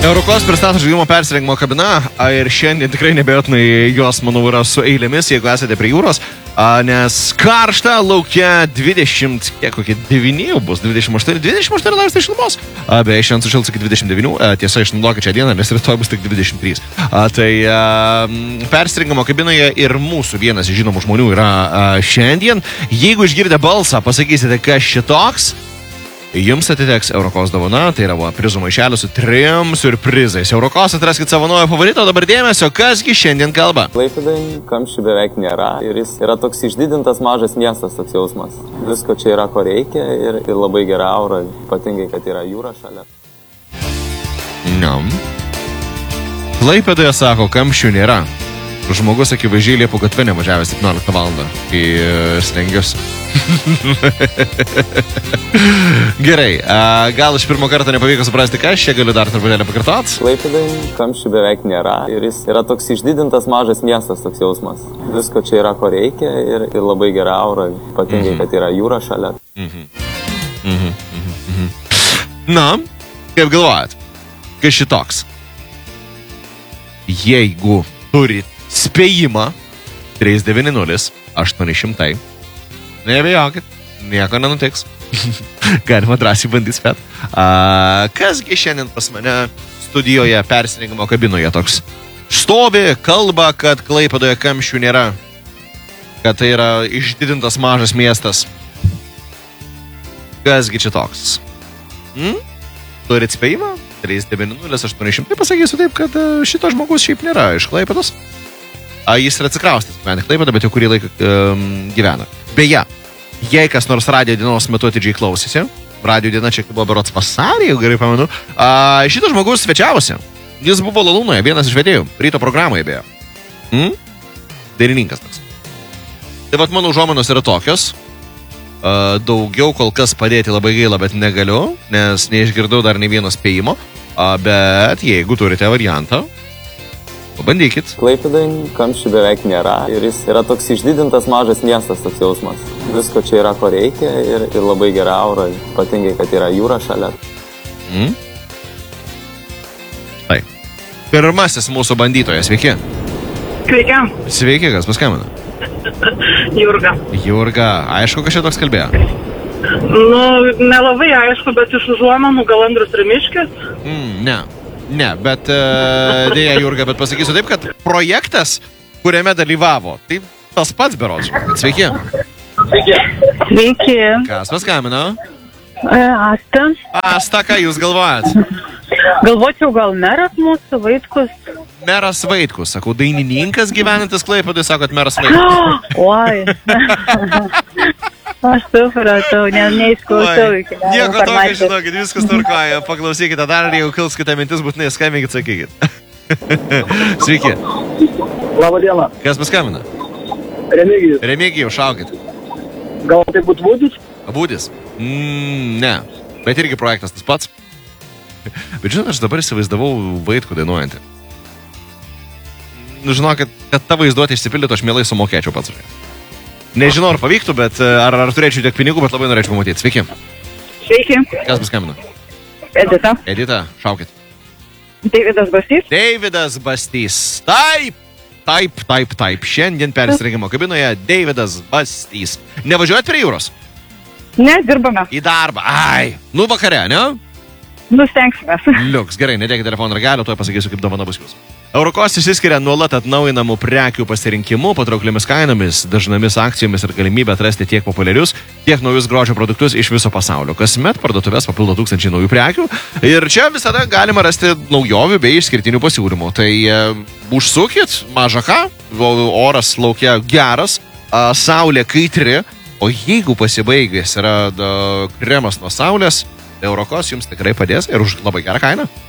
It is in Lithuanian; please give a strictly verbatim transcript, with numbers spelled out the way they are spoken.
Eurokos pristato žaidimo persirengimo kabina ir šiandien tikrai nebejotinai jos, manau, yra su eilėmis, jeigu esate prie jūros, nes karšta laukia dvidešimt, kiek kokie devyni jau bus, dvidešimt aštuoni, dvidešimt aštuoni laipsniai šilumos, beje, šiandien sušils iki dvidešimt devynių, tiesa, išnaudokit šią dieną, nes rytoj bus tik dvidešimt trys. Tai persirengimo kabinoje ir mūsų vienas iš žinomų žmonių yra šiandien. Jeigu išgirdate balsą, pasakysite, kas šitoks, jums atiteks Eurokos dovana, tai yra va, prizų maišelis su trim surprizais. Eurokos atraskit savo naują favoritą, o dabar dėmesio, kasgi šiandien kalba. Klaipėdai kamščių beveik nėra ir jis yra toks išdidintas mažas miestas, toks jausmas. Visko čia yra, ko reikia ir, ir labai gera aura, ypatingai, kad yra jūra šalia. No. Klaipėdoje sako, kamščių nėra. Žmogus akivaizdžiai Liepų gatve nevažiavęs septynioliktą valandą į Stengius. Gerai, gal iš pirmo karto nepavyko suprasti, ką aš čia galiu dar truputėlį pakartot? Klaipėdai kamščių beveik nėra ir jis yra toks išdidintas mažas miestas, toks jausmas. Visko čia yra, ko reikia ir, ir labai gera aura, ypatingai, kad yra jūra šalia. Mhm. Mhm. Mhm. Na, kaip galvojat, kas šitoks? Jeigu turit spėjimą trys devyni nulis aštuoni šimtai. Nebijokit, nieko nenutiks. Galima drąsiai bandyti spėt. A, kasgi šiandien pas mane studijoje persirengimo kabinoje toks stovi, kalba, kad Klaipėdoje kamščių nėra, kad tai yra išdidintas mažas miestas. Kasgi čia toks? Hmm? Turit spėjimą? trys devyni nulis aštuoni šimtai. Pasakysiu taip, kad šito žmogus šiaip nėra iš Klaipėdos. A, jis yra atsikraustęs gyvena Klaipėdą, bet jau kurį laiką um, gyvena. Beje, jei kas nors radijo dienos metu atidžiai klausėsi, radijo diena čia buvo berods vasarį, jau gerai pamenu, a, šitas žmogus svečiavosi. Jis buvo Lalūnoje, vienas iš vedėjų, ryto programoje beje. Hmm? Dainininkas toks. Tai vat mano užuomanos yra tokios. A, daugiau kol kas padėti labai gaila, bet negaliu, nes neišgirdau dar nei vieno spėjimo. A, bet jeigu turite variantą, pabandykit. Klaipėdai kamščių beveik nėra ir jis yra toks išdidintas mažas miestas, toks jausmas. Visko čia yra, ko reikia ir, ir labai gera aura, ypatingai, kad yra jūra šalia. Mm. Tai. Pirmasis mūsų bandytojas, sveiki. Sveiki. Sveiki, kas paskambino? Jurga. Jurga, aišku, kas čia toks kalbėjo? Nu, nelabai aišku, bet iš užuomenų gal Andrius Rimiškis. Mm, ne. Ne, bet uh, dėja, Jurga, bet pasakysiu taip, kad projektas, kuriame dalyvavo, tai tas pats berods. Sveiki. Sveiki. Sveiki. Kas paskambino? Asta. Asta, ką jūs galvojat? Galvočiau, gal meras mūsų, Vaitkus. Meras Vaitkus, sakau, dainininkas gyvenantis Klaipėdoje, sakot, meras Vaitkus. Oi. Aš supratau, ne, neišklausau iki galo. Nieko tokio, žinokit, viskas tvarkoja. Paklausykite dar, jeigu kils kita mintis, būtinai skambinkit, sakykit. Sveiki. Labą dieną. Kas paskambina? Remigijus. Remigijus, šaukit. Gal tai būtų Būdis? Būdis? Mm, ne, bet irgi projektas tas pats. Bet žinot, aš dabar įsivaizdavau Vaitkų dainuojantį. Nu, žinokit, kad ta vaizduotė išsipildytų, aš mielai sumokėčiau pats už ją. Nežinau, ar pavyktų, bet ar, ar turėčiau tiek pinigų, bet labai norėčiau pamatyti. Sveiki. Sveiki. Kas paskambino? Edita. Edita, šaukit. Deividas Bastys. Deividas Bastys. Taip, taip, taip, taip. Šiandien persirengimo kabinoje Deividas Bastys. Nevažiuojat prie jūros? Ne, dirbame. Į darbą. Ai, nu vakare, ne? Nustengsime. Liuks, gerai, nedėkit telefono ragelio, tuoj pasakysiu, kaip dovana bus jūs. Eurokos išsiskiria nuolat atnaujinamų prekių pasirinkimu, patraukliomis kainomis, dažnomis akcijomis ir galimybę atrasti tiek populiarius, tiek naujus grožio produktus iš viso pasaulio. Kasmet parduotuvės papildo tūkstančiai naujų prekių ir čia visada galima rasti naujovių bei išskirtinių pasiūlymų. Tai e, užsukit, maža ką, oras laukia geras, a, saulė kaitri, o jeigu pasibaigęs yra da, kremas nuo saulės, Eurokos jums tikrai padės ir už labai gerą kainą.